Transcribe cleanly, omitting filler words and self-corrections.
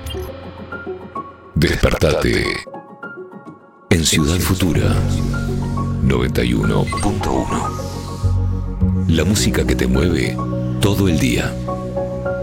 Despertate en Ciudad Futura 91.1. La música que te mueve todo el día.